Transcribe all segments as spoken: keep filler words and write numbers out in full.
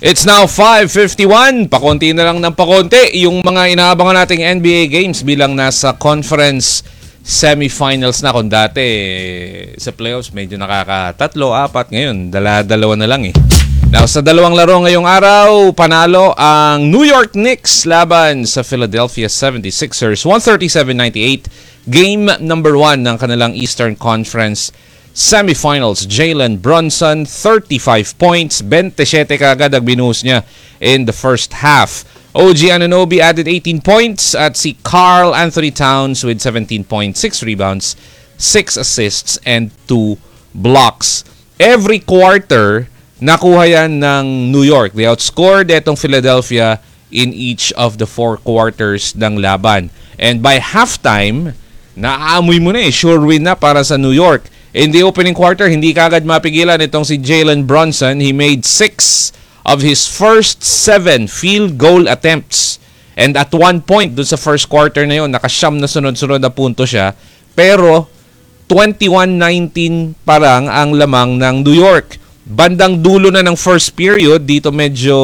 It's now five fifty-one. Pakonti na lang ng pakonti yung mga inaabangan nating N B A games bilang nasa conference semifinals na. Kung dati sa playoffs medyo nakakatatlo, apat. Ngayon, dala-dalawa na lang eh. Now, sa dalawang laro ngayong araw, panalo ang New York Knicks laban sa Philadelphia seventy-sixers. one thirty-seven ninety-eight. Game number one ng kanilang Eastern Conference semifinals. Jalen Brunson, thirty-five points, twenty-seven kagad ang binuhos niya in the first half. O G Anunoby added eighteen points at si Karl Anthony Towns with seventeen points, six rebounds, six assists, and two blocks. Every quarter, nakuha yan ng New York. They outscored etong Philadelphia in each of the four quarters ng laban. And by halftime, naaamoy mo na eh, sure win na para sa New York. In the opening quarter, hindi kagad mapigilan itong si Jalen Brunson. He made six of his first seven field goal attempts. And at one point, dun sa first quarter na yun, nakasyam na sunod-sunod na punto siya. Pero, twenty-one nineteen parang ang lamang ng New York. Bandang dulo na ng first period, dito medyo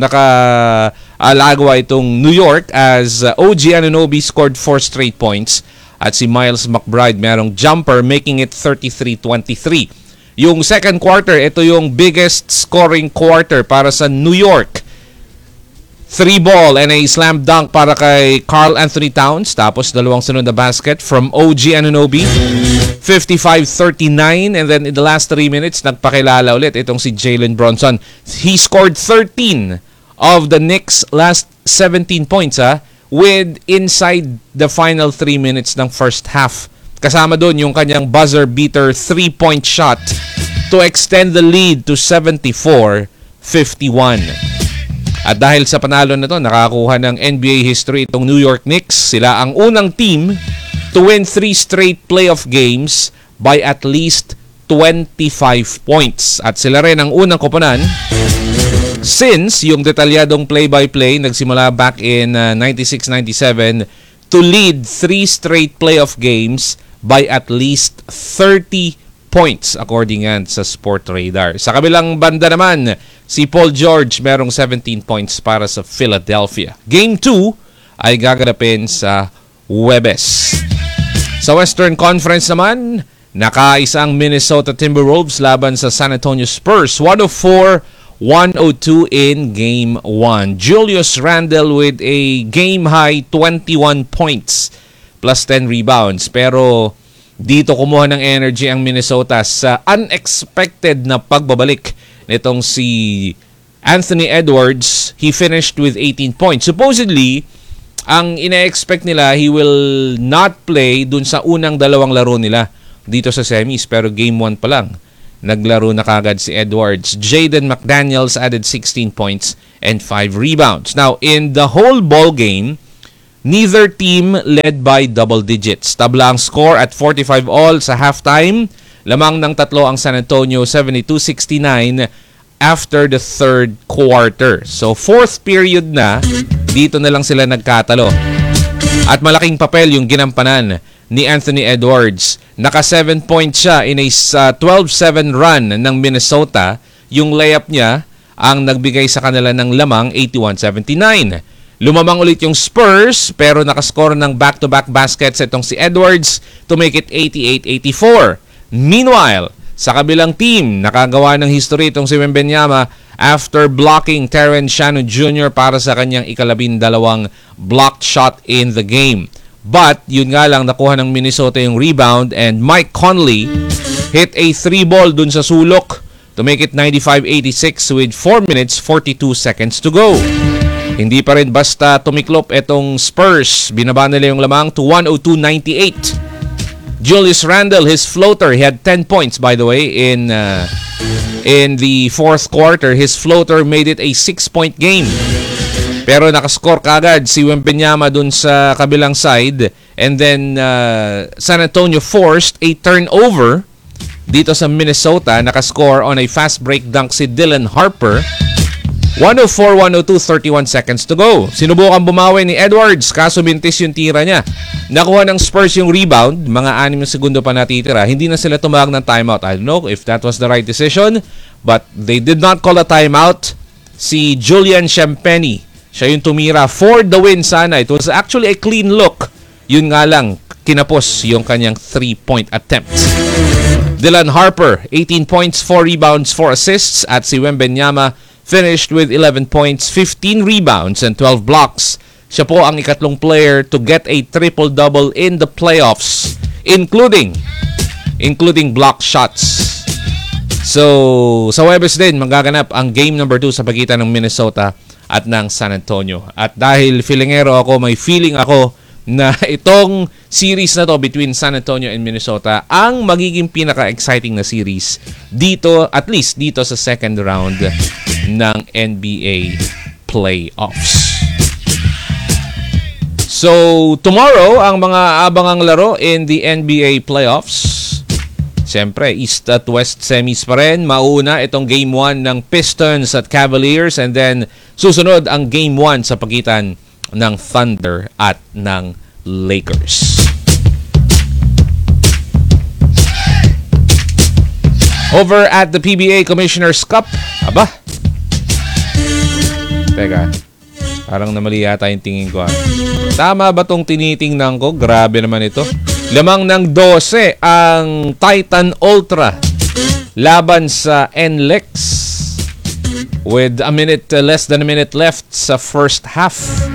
naka-alagwa itong New York as uh, O G Anunoby scored four straight points. At si Miles McBride merong jumper making it thirty-three twenty-three. Yung second quarter, ito yung biggest scoring quarter para sa New York. Three ball and a slam dunk para kay Karl Anthony Towns. Tapos dalawang sunod na basket from O G Anunoby. fifty-five thirty-nine. And then in the last three minutes, nagpakilala ulit itong si Jalen Brunson. He scored thirteen of the Knicks' last seventeen points ha. With inside the final three minutes ng first half. Kasama doon yung kanyang buzzer beater three-point shot to extend the lead to seventy-four fifty-one. At dahil sa panalo na to, nakakuha ng N B A history itong New York Knicks. Sila ang unang team to win three straight playoff games by at least twenty-five points. At sila rin ang unang koponan since yung detalyadong play-by-play nagsimula back in uh, ninety-six ninety-seven to lead three straight playoff games by at least thirty points according yan sa Sport Radar. Sa kabilang banda naman, si Paul George merong seventeen points para sa Philadelphia. Game two ay gaganapin sa Huwebes. Sa Western Conference naman, nakaisang Minnesota Timberwolves laban sa San Antonio Spurs. one oh four one oh two in Game one. Julius Randle with a game-high twenty-one points plus ten rebounds. Pero dito kumuha ng energy ang Minnesota sa unexpected na pagbabalik nitong si Anthony Edwards. He finished with eighteen points. Supposedly, ang ina-expect nila, he will not play dun sa unang dalawang laro nila dito sa semis. Pero Game one pa lang, naglaro na kagad si Edwards. Jaden McDaniels added sixteen points and five rebounds. Now, in the whole ball game, neither team led by double digits. Tabla ang score at forty-five all sa halftime. Lamang ng tatlo ang San Antonio, seventy-two sixty-nine after the third quarter. So, fourth period na, dito na lang sila nagkatalo. At malaking papel yung ginampanan ni Anthony Edwards. Naka seven points siya in a uh, twelve seven run ng Minnesota. Yung layup niya ang nagbigay sa kanila ng lamang eighty-one seventy-nine. Lumamang ulit yung Spurs pero nakascore ng back-to-back baskets itong si Edwards to make it eighty-eight eighty-four. Meanwhile, sa kabilang team, nakagawa ng history itong si Wembanyama after blocking Terrence Shannon Junior para sa kanyang ikalabindalawang blocked shot in the game. But, yun nga lang, nakuha ng Minnesota yung rebound and Mike Conley hit a three ball dun sa sulok to make it ninety-five eighty-six with four minutes forty-two seconds to go. Hindi pa rin basta tumiklop etong Spurs. Binaba nila yung lamang to one oh two ninety-eight. Julius Randle, his floater, he had ten points by the way in uh, in the fourth quarter. His floater made it a six-point game. Pero nakascore kagad si Wembanyama dun sa kabilang side. And then uh, San Antonio forced a turnover dito sa Minnesota. Nakascore on a fast break dunk si Dylan Harper. one oh four one oh two, thirty-one seconds to go. Sinubukan bumawi ni Edwards, kaso mintis yung tira niya. Nakuha ng Spurs yung rebound, mga anim na segundo pa natitira. Hindi na sila tumawag ng timeout. I don't know if that was the right decision, but they did not call a timeout. si Julian Champagny. Siya yung tumira for the win sana. It was actually a clean look. Yun nga lang, kinapos yung kanyang three-point attempt. Dylan Harper, eighteen points, four rebounds, four assists. At si Wembanyama finished with eleven points, fifteen rebounds, and twelve blocks. Siya po ang ikatlong player to get a triple-double in the playoffs, including including block shots. So, sa Webes din, magaganap ang game number two sa pagitan ng Minnesota at ng San Antonio. At dahil feelingero ako, may feeling ako na itong series na to between San Antonio and Minnesota ang magiging pinaka-exciting na series dito, at least dito sa second round ng N B A playoffs. So, tomorrow, ang mga abangang laro in the N B A playoffs. Siyempre, East at West semis pa rin. Mauna itong Game one ng Pistons at Cavaliers, and then susunod ang Game one sa pagitan ng Thunder at ng Lakers. Over at the P B A Commissioner's Cup. Aba. Teka. Parang namali yata yung tingin ko. Tama ba tong tinitingnan ko? Grabe naman ito. Lamang ng twelve ang Titan Ultra laban sa N L E X with a minute, uh, less than a minute left sa first half.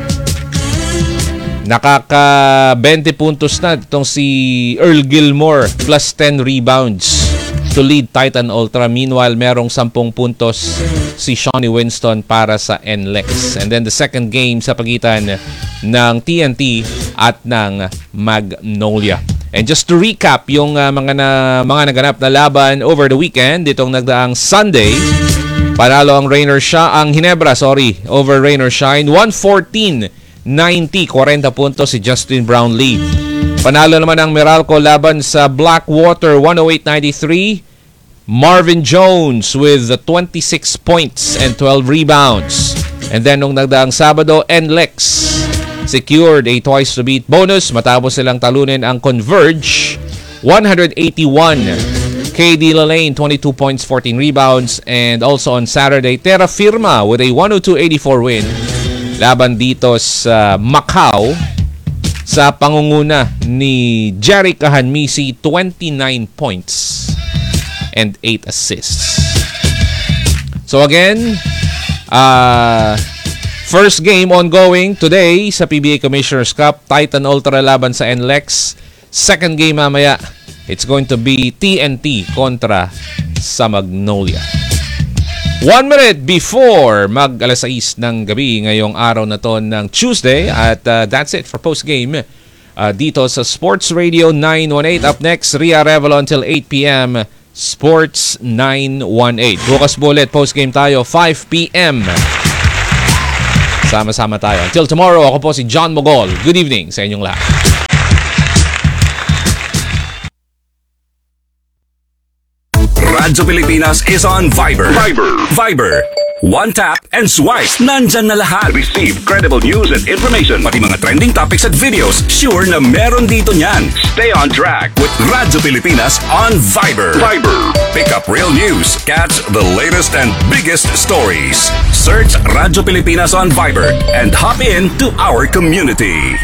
Nakaka twenty puntos na itong si Earl Gilmore plus ten rebounds to lead Titan Ultra. Meanwhile, merong ten puntos si Shawnee Winston para sa N L E X. And then the second game sa pagitan ng T N T at ng Magnolia. And just to recap yung uh, mga na, mga naganap na laban over the weekend, ditong nagdaang Sunday, panalo ang Rain or Shine, ang Ginebra, sorry, over Rain or Shine, one fourteen ninety, forty puntos si Justin Brownlee. Panalo naman ang Meralco laban sa Blackwater, one oh eight ninety-three. Marvin Jones with twenty-six points and twelve rebounds. And then nung nagdaang Sabado, N L E X secured a twice to beat bonus matapos silang talunin ang Converge, one eighty-one. K D Lalane, twenty-two points, fourteen rebounds. And also on Saturday, Terra Firma with a one oh two eighty-four win laban dito sa Macau sa pangunguna ni Jerry Kahanmisi, twenty-nine points and eight assists. So again, uh, first game ongoing today sa P B A Commissioner's Cup, Titan Ultra laban sa N L E X. Second game mamaya, it's going to be T N T kontra sa Magnolia. One minute before mag alas sais ng gabi ngayong araw na to ng Tuesday. At uh, that's it for post-game uh, dito sa Sports Radio nine one eight. Up next, Ria Revelo until eight p.m. Sports nine one eight. Bukas bullet, post-game tayo, five p.m. Sama-sama tayo. Until tomorrow, ako po si John Mogol. Good evening sa inyong lahat. Radyo Pilipinas is on Viber. Viber. Viber. One tap and swipe. Nandyan na lahat. Receive credible news and information. Pati mga trending topics at videos. Sure na meron dito niyan. Stay on track with Radyo Pilipinas on Viber. Viber. Pick up real news. Catch the latest and biggest stories. Search Radyo Pilipinas on Viber and hop in to our community.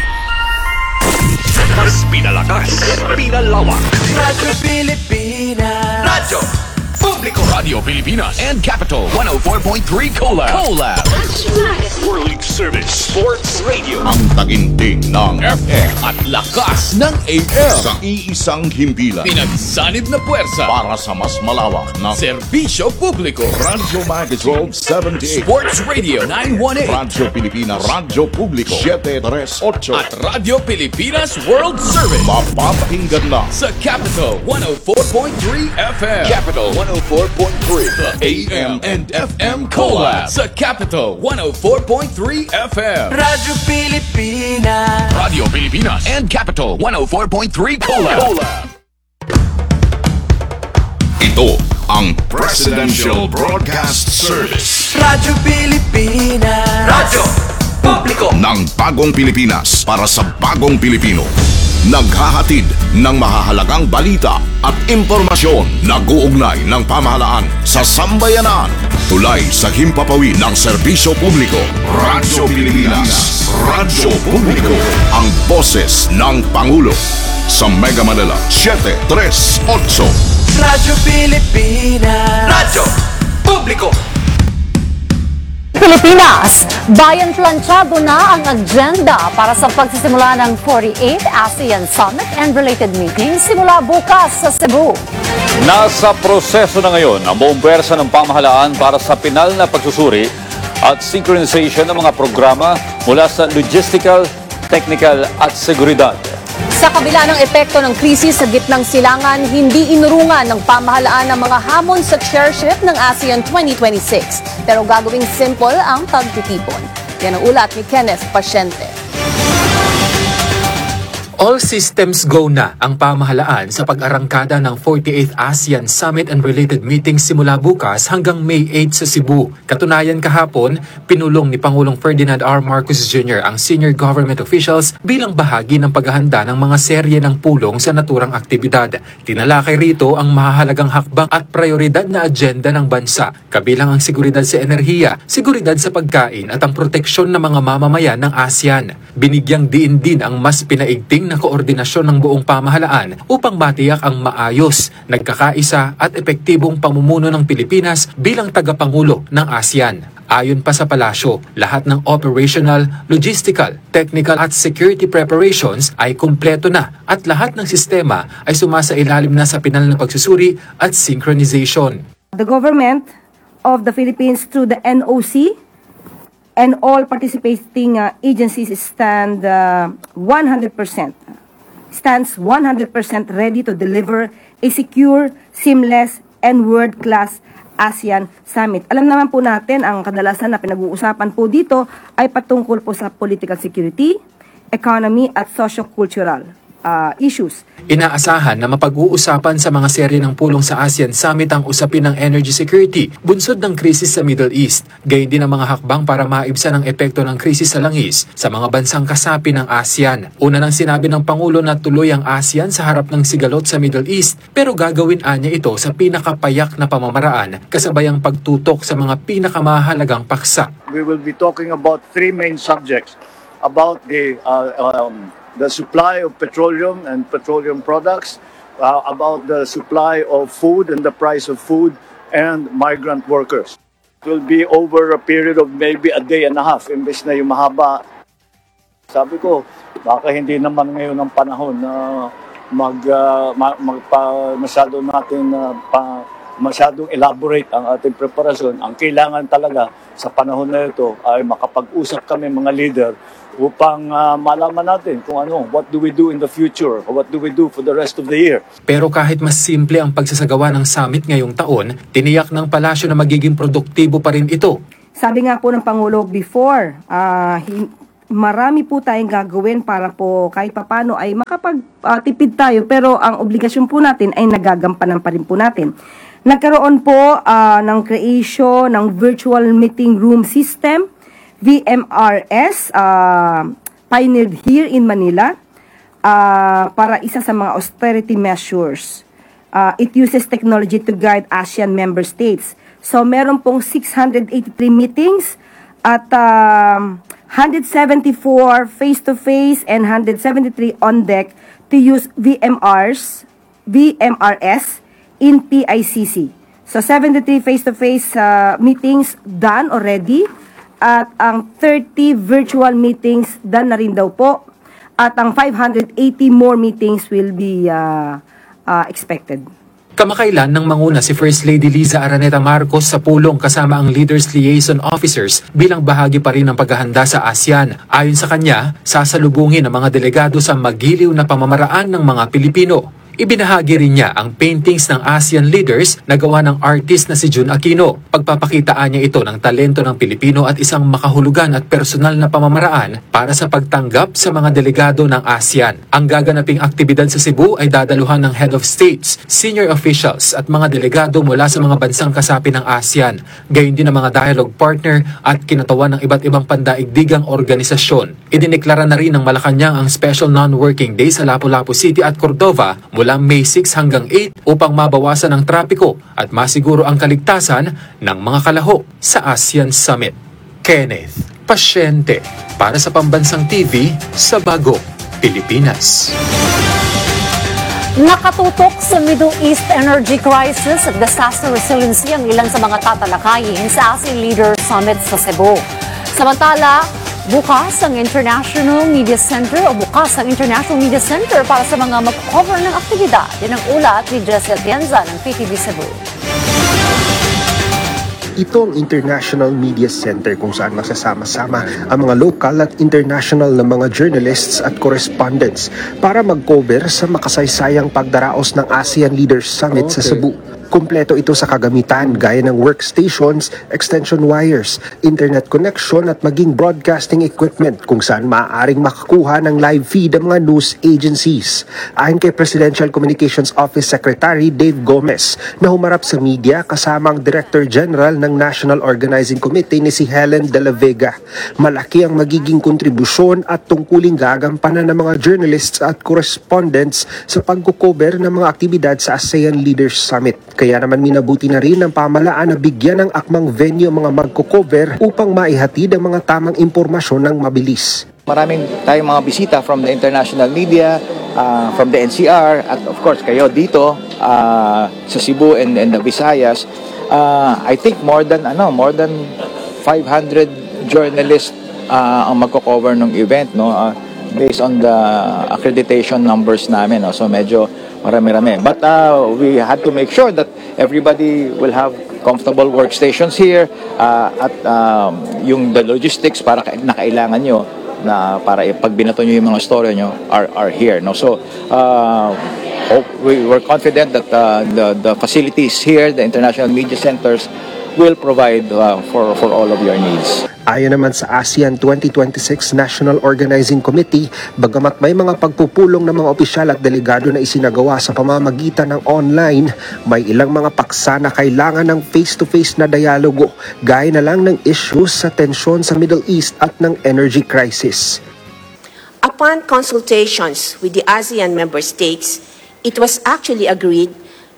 Mas pinalakas, pinalawak. Radyo Pilipinas. Radyo Publiko. Radio Pilipinas and Capital one oh four point three Collab. Collab. World Service Sports Radio. Ang taginting ng F M at lakas ng A M. Sa iisang himpilan. Pinagsanib na puwersa Para sa mas malawak na serbisyo publiko. Radyo Magazine seventy-eight. Sports Radio nine one eight. Radyo Pilipinas. Radyo Publiko seven thirty-eight. At Radio Pilipinas World Service Mapapakinggan na sa Capital one oh four point three F M. Capital one oh four point three. The A M and F M Collab sa Capital one oh four point three F M. Radyo Pilipinas. Radio Pilipinas and Capital one oh four point three Collab. Collab. ito ang Presidential Broadcast Service Radyo Pilipinas. Radyo Publiko ng Bagong Pilipinas para sa Bagong Pilipino. Naghahatid ng mahahalagang balita at impormasyon. Nag-uugnay ng pamahalaan sa sambayanan. Tulay sa himpapawid ng serbisyo publiko. Radyo Pilipinas. Radyo Publiko. Ang boses ng Pangulo. Sa Mega Manila, seven three eight. Radyo Pilipinas. Radyo Publiko. Pilipinas, bayan planchado na ang agenda para sa pagsisimula ng forty-eighth ASEAN Summit and related meetings simula bukas sa Cebu. Nasa proseso na ngayon ang buong pwersa ng pamahalaan para sa pinal na pagsusuri at synchronization ng mga programa mula sa logistical, technical at seguridad. Sa kabila ng epekto ng krisis sa gitnang silangan, hindi inurungan ng pamahalaan ang mga hamon sa chairship ng ASEAN twenty twenty-six. Pero gagawing simple ang pagtitipon. Yan ang ulat ni Kenneth Pasyente. All systems go na ang pamahalaan sa pag-arangkada ng forty-eighth ASEAN Summit and related meetings simula bukas hanggang May eighth sa Cebu. Katunayan kahapon, pinulong ni Pangulong Ferdinand R. Marcos Junior ang senior government officials bilang bahagi ng paghahanda ng mga serye ng pulong sa naturang aktibidad. Tinalakay rito ang mahahalagang hakbang at prioridad na agenda ng bansa, kabilang ang seguridad sa enerhiya, seguridad sa pagkain at ang proteksyon ng mga mamamayan ng ASEAN. Binigyang diin din ang mas pinaigting na koordinasyon ng buong pamahalaan upang matiyak ang maayos, nagkakaisa at epektibong pamumuno ng Pilipinas bilang tagapangulo ng ASEAN. Ayon pa sa palasyo, lahat ng operational, logistical, technical at security preparations ay kumpleto na at lahat ng sistema ay sumasailalim na sa pinal na pagsusuri at synchronization. The government of the Philippines through the N O C and all participating uh, agencies stand uh, one hundred percent stands one hundred percent ready to deliver a secure, seamless, and world-class ASEAN Summit. Alam naman po natin, ang kadalasan na pinag-uusapan po dito ay patungkol po sa political security, economy, at socio-cultural uh, issues. Inaasahan na mapag-uusapan sa mga serye ng pulong sa ASEAN Summit ang usapin ng energy security, bunsod ng krisis sa Middle East, gayon din ang mga hakbang para maibsan ang epekto ng krisis sa langis sa mga bansang kasapi ng ASEAN. Una nang sinabi ng Pangulo na tuloy ang ASEAN sa harap ng sigalot sa Middle East, pero gagawin anya ito sa pinakapayak na pamamaraan kasabay ang pagtutok sa mga pinakamahalagang paksa. We will be talking about three main subjects about the uh, um, the supply of petroleum and petroleum products, uh, about the supply of food and the price of food, and migrant workers. It will be over a period of maybe a day and a half, imbes na yung mahaba. Sabi ko, baka hindi naman ngayon ang panahon na mag, uh, magpa, masyado natin uh, pa, masyadong elaborate ang ating preparasyon. Ang kailangan talaga sa panahon na ito ay makapag-usap kami mga leader upang uh, malaman natin kung ano, what do we do in the future, or what do we do for the rest of the year. Pero kahit mas simple ang pagsasagawa ng summit ngayong taon, tiniyak ng palasyo na magiging produktibo pa rin ito. Sabi nga po ng Pangulo before, uh, hin- marami po tayong gagawin para po kahit papano ay makapagtipid uh, tayo, pero ang obligasyon po natin ay nagagampanan pa rin po natin. Nagkaroon po uh, ng creation ng virtual meeting room system, V M R S, uh, pioneered here in Manila, uh, para isa sa mga austerity measures. Uh, it uses technology to guide ASEAN member states. So meron pong six hundred eighty-three meetings at um, one hundred seventy-four face-to-face and one hundred seventy-three on deck to use V M Rs, V M R S in P I C C. So seventy-three face-to-face uh, meetings done already. At ang thirty virtual meetings done na rin daw po. At ang five hundred eighty more meetings will be uh, uh, expected. Kamakailan nang manguna si First Lady Liza Araneta Marcos sa pulong kasama ang Leaders Liaison Officers bilang bahagi pa rin ng paghahanda sa ASEAN. Ayon sa kanya, sasalubungin ang mga delegado sa magiliw na pamamaraan ng mga Pilipino. Ibinahagi rin niya ang paintings ng ASEAN leaders na gawa ng artist na si Jun Aquino. Pagpapakitaan niya ito ng talento ng Pilipino at isang makahulugan at personal na pamamaraan para sa pagtanggap sa mga delegado ng ASEAN. Ang gaganaping aktibidad sa Cebu ay dadaluhan ng head of states, senior officials at mga delegado mula sa mga bansang kasapi ng ASEAN. Gayon din ang mga dialogue partner at kinatawan ng iba't ibang pandaigdigang organisasyon. Idineklara na rin ng Malacanang ang special non-working day sa Lapu-Lapu City at Cordova mula May six hanggang eight upang mabawasan ang trapiko at masiguro ang kaligtasan ng mga kalahok sa ASEAN Summit. Kenneth Pasyente para sa Pambansang T V sa Bagong Pilipinas. Nakatutok sa Middle East energy crisis at disaster resiliency ang ilan sa mga tatalakayin sa ASEAN Leaders Summit sa Cebu. Samantala, bukas ang International Media Center o bukas ang International Media Center para sa mga mag-cover ng aktibidad. Yan ang ulat ni Jesse Atienza ng P T V Cebu. Ito ang International Media Center kung saan magsasama-sama ang mga local at international na mga journalists at correspondents para mag-cover sa makasaysayang pagdaraos ng ASEAN Leaders Summit okay. sa Cebu. Kumpleto ito sa kagamitan gaya ng workstations, extension wires, internet connection at maging broadcasting equipment kung saan maaaring makakuha ng live feed ang mga news agencies. Ayon kay Presidential Communications Office Secretary Dave Gomez na humarap sa media kasama ang Director General ng National Organizing Committee ni si Helen De La Vega. Malaki ang magiging kontribusyon at tungkuling gagampanan ng mga journalists at correspondents sa pagkukover ng mga aktibidad sa ASEAN Leaders Summit. Kaya naman minabuti na rin ng pamahalaan na bigyan ng akmang venue ang mga magko-cover upang maihatid ang mga tamang impormasyon ng mabilis. Maraming tayong mga bisita from the international media, uh, from the N C R, at of course kayo dito uh, sa Cebu and, and the Visayas. Uh, I think more than ano, more than five hundred journalists uh, ang magko-cover ng event, no, uh, based on the accreditation numbers namin, no. So medyo marami-rami. But uh, we had to make sure that everybody will have comfortable workstations here uh, at um, yung the logistics para na kailangan nyo na para pag binato nyo yung mga story nyo are, are here. No? So uh, hope we were confident that uh, the, the facilities here, the international media centers, will provide uh, for, for all of your needs. Ayon naman sa ASEAN twenty twenty-six National Organizing Committee, bagamat may mga pagpupulong ng mga opisyal at delegado na isinagawa sa pamamagitan ng online, may ilang mga paksa na kailangan ng face-to-face na dialogo, gaya na lang ng issues sa tensyon sa Middle East at ng energy crisis. Upon consultations with the ASEAN member states, it was actually agreed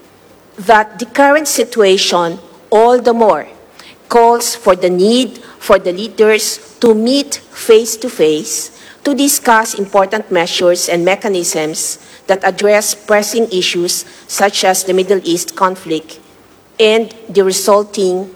that the current situation all the more calls for the need for the leaders to meet face-to-face to discuss important measures and mechanisms that address pressing issues such as the Middle East conflict and the resulting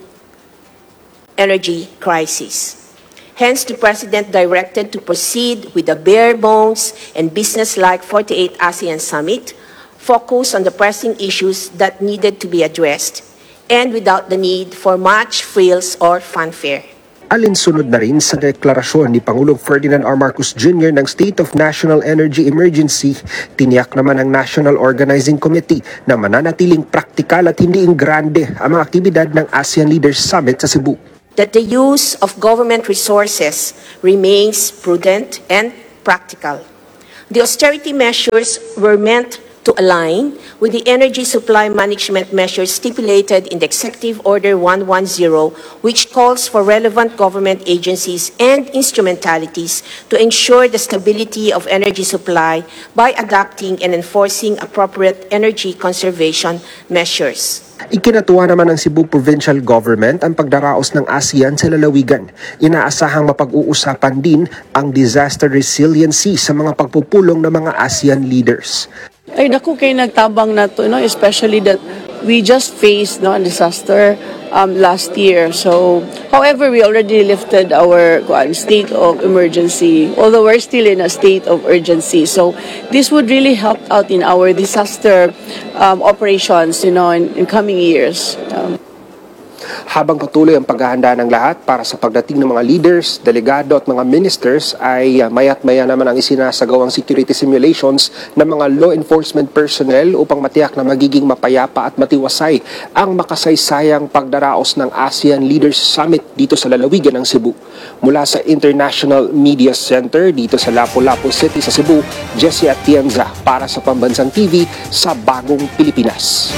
energy crisis. Hence, the President directed to proceed with a bare-bones and business-like forty-eighth ASEAN Summit, focused on the pressing issues that needed to be addressed, and without the need for much frills or fanfare. Alinsunod na rin sa deklarasyon ni Pangulong Ferdinand R. Marcos Junior ng State of National Energy Emergency, tiniyak naman ng National Organizing Committee na mananatiling praktikal at hindi ingrande ang mga aktibidad ng ASEAN Leaders Summit sa Cebu. That the use of government resources remains prudent and practical. The austerity measures were meant to align with the energy supply management measures stipulated in the Executive Order one ten, which calls for relevant government agencies and instrumentalities to ensure the stability of energy supply by adopting and enforcing appropriate energy conservation measures. Ikinatuwa naman ng Cebu Provincial Government ang pagdaraos ng ASEAN sa lalawigan. Inaasahang mapag-uusapan din ang disaster resiliency sa mga pagpupulong ng mga ASEAN leaders. Ay naku kay nagtabang na to, no? Especially that we just faced no, a disaster um, last year. So, however, we already lifted our uh, state of emergency, although we're still in a state of urgency. So, this would really help out in our disaster um, operations, you know, in, in coming years. Um, Habang patuloy ang paghahanda ng lahat para sa pagdating ng mga leaders, delegado at mga ministers, ay uh, maya't maya naman ang isinasagawang security simulations ng mga law enforcement personnel upang matiyak na magiging mapayapa at matiwasay ang makasaysayang pagdaraos ng ASEAN Leaders Summit dito sa lalawigan ng Cebu. Mula sa International Media Center dito sa Lapu-Lapu City sa Cebu, Jesse Atienza para sa Pambansang T V sa Bagong Pilipinas.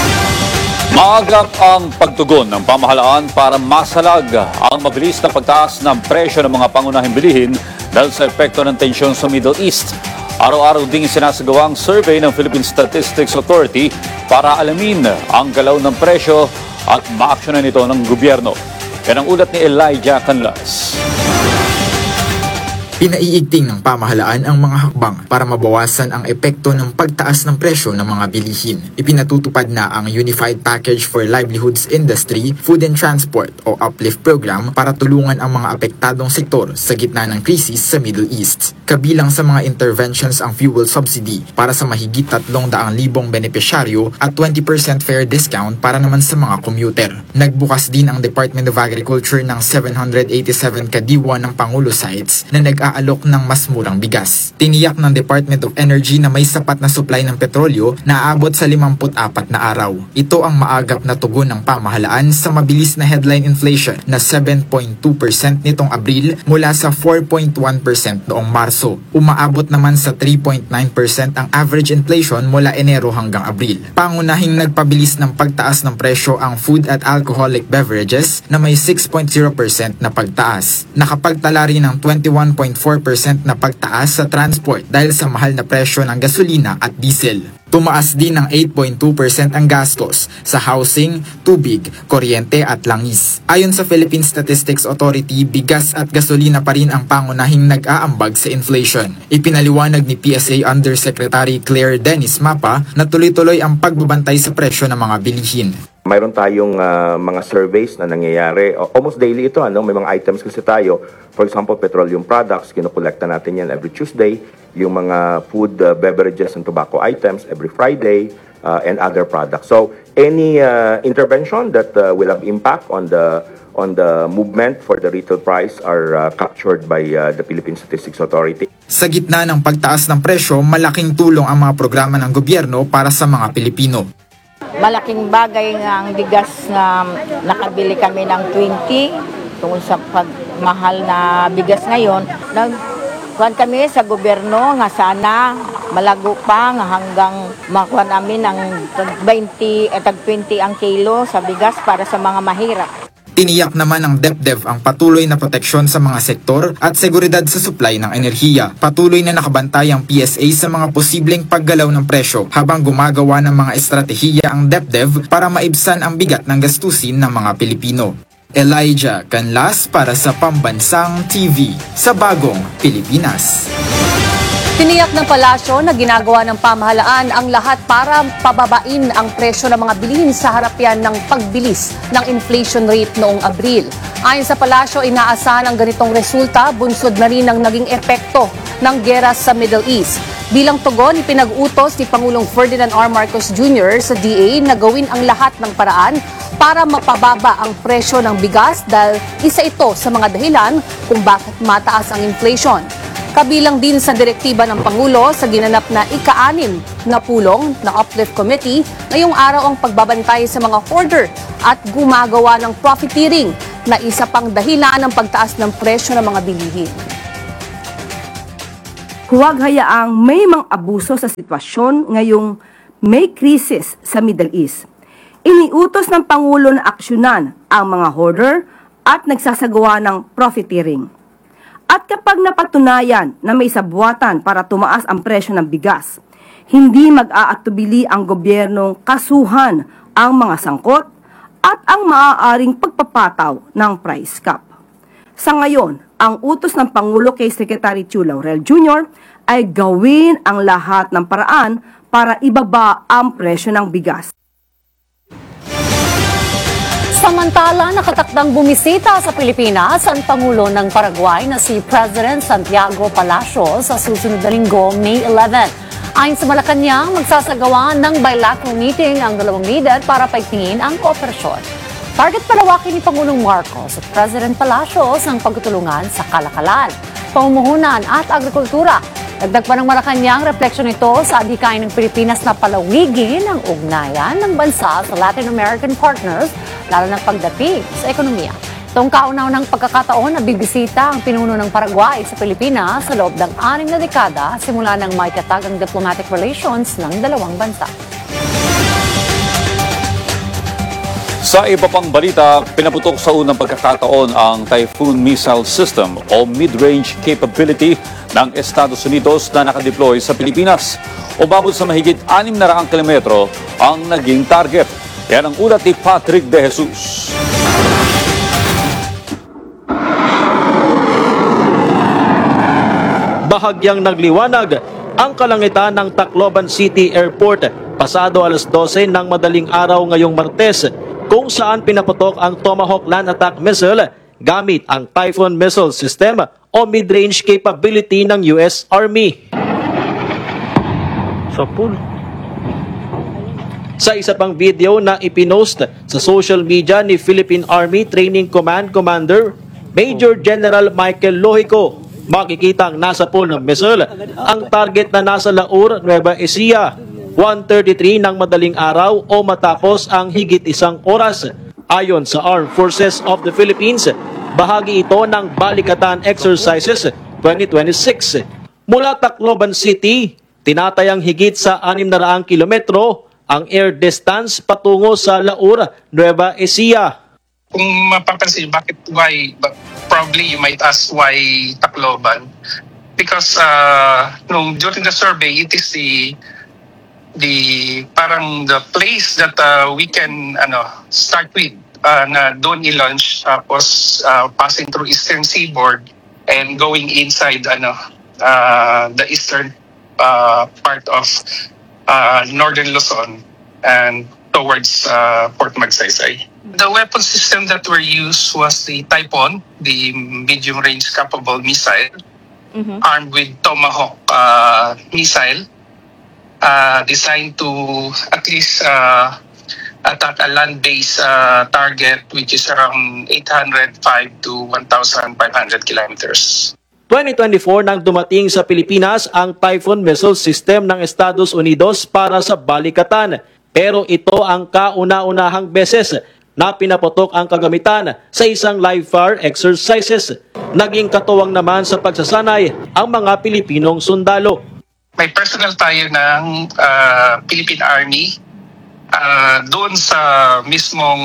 Maagap ang pagtugon ng pamahalaan para masalag ang mabilis na pagtaas ng presyo ng mga pangunahing bilihin dahil sa epekto ng tensyon sa Middle East. Araw-araw ding sinasagawang survey ng Philippine Statistics Authority para alamin ang galaw ng presyo at maaksyonan ito ng gobyerno. Yan ang ulat ni Elijah Canlas. Pinaiigting ng pamahalaan ang mga hakbang para mabawasan ang epekto ng pagtaas ng presyo ng mga bilihin. Ipinatutupad na ang Unified Package for Livelihoods Industry, Food and Transport o UPLIFT program para tulungan ang mga apektadong sektor sa gitna ng krisis sa Middle East. Kabilang sa mga interventions ang fuel subsidy para sa mahigit tatlong daang libong benepisyaryo at twenty percent fare discount para naman sa mga commuter. Nagbukas din ang Department of Agriculture ng seven hundred eighty-seven kadiwa ng Pangulo sites na nag aalok ng mas murang bigas. Tiniyak ng Department of Energy na may sapat na supply ng petrolyo na aabot sa limampu't apat na araw. Ito ang maagap na tugon ng pamahalaan sa mabilis na headline inflation na seven point two percent nitong Abril mula sa four point one percent noong Marso. Umaabot naman sa three point nine percent ang average inflation mula Enero hanggang Abril. Pangunahing nagpabilis ng pagtaas ng presyo ang food at alcoholic beverages na may six point zero percent na pagtaas. Nakapagtala rin ng twenty-one point four percent na pagtaas sa transport dahil sa mahal na presyo ng gasolina at diesel. Tumaas din ng eight point two percent ang gastos sa housing, tubig, kuryente at langis. Ayon sa Philippine Statistics Authority, bigas at gasolina pa rin ang pangunahing nag-aambag sa inflation. Ipinaliwanag ni P S A Undersecretary Claire Dennis Mapa na tuloy-tuloy ang pagbabantay sa presyo ng mga bilihin. Mayroon tayong uh, mga surveys na nangyayari. Almost daily ito, ano? May mga items kasi tayo. For example, petroleum products, kinukolekta natin yan every Tuesday. Yung mga food, uh, beverages, and tobacco items every Friday, uh, and other products. So, any uh, intervention that uh, will have impact on the on the movement for the retail price are uh, captured by uh, the Philippine Statistics Authority. Sa gitna ng pagtaas ng presyo, malaking tulong ang mga programa ng gobyerno para sa mga Pilipino. Malaking bagay nga ang bigas na nakabili kami ng twenty tungkol sa pagmahal na bigas ngayon. Nagkuhan kami sa gobyerno nga sana malago pa nga hanggang makuha namin ng tag twenty at tag twenty ang kilo sa bigas para sa mga mahirap. Tiniyak naman ng DepDev ang patuloy na proteksyon sa mga sektor at seguridad sa supply ng enerhiya. Patuloy na nakabantay ang P S A sa mga posibleng paggalaw ng presyo habang gumagawa ng mga estratehiya ang DepDev para maibsan ang bigat ng gastusin ng mga Pilipino. Elijah Canlas para sa Pambansang T V sa Bagong Pilipinas. Tiniyak ng palasyo na ginagawa ng pamahalaan ang lahat para pababain ang presyo ng mga bilihin sa harap yan ng pagbilis ng inflation rate noong Abril. Ayon sa palasyo, inaasahan ang ganitong resulta, bunsod na rin ang naging epekto ng gera sa Middle East. Bilang tugon, ipinag-utos ni Pangulong Ferdinand R. Marcos Junior sa D A na gawin ang lahat ng paraan para mapababa ang presyo ng bigas dahil isa ito sa mga dahilan kung bakit mataas ang inflation. Kabilang din sa direktiba ng Pangulo sa ginanap na ika-anim na pulong na Uplift Committee ngayong araw ang pagbabantay sa mga hoarder at gumagawa ng profiteering na isa pang dahilan ng pagtaas ng presyo ng mga bilihin. Huwag hayaang may mga abuso sa sitwasyon ngayong may krisis sa Middle East. Iniutos ng Pangulo na aksyonan ang mga hoarder at nagsasagawa ng profiteering. At kapag napatunayan na may sabwatan para tumaas ang presyo ng bigas, hindi mag-aatubili ang gobyernong kasuhan ang mga sangkot at ang maaaring pagpapataw ng price cap. Sa ngayon, ang utos ng Pangulo kay Secretary Chu Laurel Junior ay gawin ang lahat ng paraan para ibaba ang presyo ng bigas. Samantala, nakatakdang bumisita sa Pilipinas ang Pangulo ng Paraguay na si President Santiago Palacios sa susunod na linggo, May eleventh. Ayon sa Malacanang, magsasagawa ng bilateral meeting ang dalawang leader para paigtingin ang kooperasyon. Target palawakin ni Pangulong Marcos at President Palacios ang pagtutulungan sa kalakalan, pamumuhunan at agrikultura. Dagdag pa ng Malacanang, refleksyon ito sa adhikain ng Pilipinas na palawigin ang ugnayan ng bansa sa Latin American partners, lalo na pagdating sa ekonomiya. Itong kauna-unang pagkakataon na bibisita ang pinuno ng Paraguay sa Pilipinas sa loob ng anim na dekada simula nang maitatag ang diplomatic relations ng dalawang bansa. Sa iba pang balita, pinaputok sa unang pagkakataon ang Typhoon Missile System o Mid-Range Capability ng Estados Unidos na nakadeploy sa Pilipinas. Umabot sa mahigit anim na raang kilometro ang naging target. Yan ang ulat ni Patrick De Jesus. Bahagyang nagliwanag ang kalangitan ng Tacloban City Airport pasado alas dose ng madaling araw ngayong Martes, kung saan pinaputok ang Tomahawk Land Attack Missile gamit ang Typhoon Missile System o mid-range capability ng U S Army. Sa pool. Sa isa pang video na ipinost sa social media ni Philippine Army Training Command Commander Major General Michael Lohico, makikitang nasa pool ng missile ang target na nasa Laur, Nueva Ecija, one thirty-three ng madaling araw o matapos ang higit isang oras. Ayon sa Armed Forces of the Philippines, bahagi ito ng Balikatan Exercises twenty twenty-six. Mula Tacloban City, tinatayang higit sa anim na raang kilometro ang air distance patungo sa Laur, Nueva Ecija. Kung mapapansin, bakit why, probably you might ask why Tacloban? Because uh, nung, during the survey, it is the, the parang the place that uh, we can ano, start with uh, na doon i-launch, tapos uh, passing through Eastern Seaboard and going inside ano, uh, the eastern uh, part of uh, Northern Luzon and towards uh, Port Magsaysay. The weapon system that were used was the Typhoon, the medium-range capable missile, mm-hmm. armed with Tomahawk uh, missile, uh, designed to at least uh, attack a land-based uh, target which is around eight hundred five to one thousand five hundred kilometers. twenty twenty-four nang dumating sa Pilipinas ang Typhoon Missile System ng Estados Unidos para sa Balikatan. Pero ito ang kauna-unahang beses na pinaputok ang kagamitan sa isang live fire exercises. Naging katuwang naman sa pagsasanay ang mga Pilipinong sundalo. May personal tayo ng uh, Philippine Army uh, doon sa mismong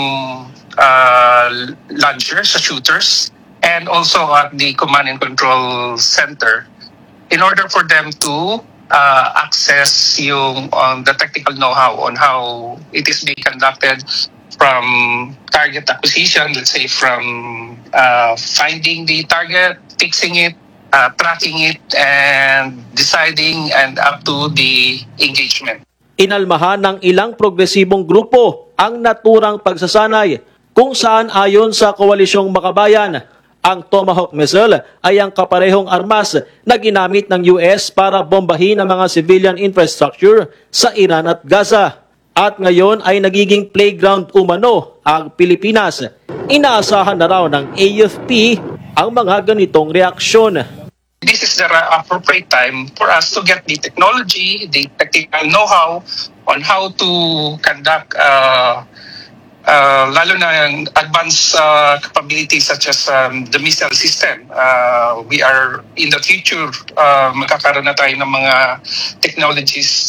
uh, launcher, sa shooters, and also at the Command and Control Center in order for them to uh, access yung on the technical know-how on how it is being conducted, from target acquisition, let's say from uh, finding the target, fixing it, uh, tracking it, and deciding and up to the engagement. Inalmahan ng ilang progresibong grupo ang naturang pagsasanay kung saan ayon sa Koalisyong Makabayan, ang Tomahawk missile ay ang kaparehong armas na ginamit ng U S para bombahin ang mga civilian infrastructure sa Iran at Gaza. At ngayon ay nagiging playground umano ang Pilipinas. Inaasahan na raw ng A F P ang mga ganitong reaksyon. This is the appropriate time for us to get the technology, the technical know-how on how to conduct uh, uh, lalo na yung advanced uh, capabilities such as um, the missile system. Uh, we are in the future, uh, magkakaroon na tayo ng mga technologies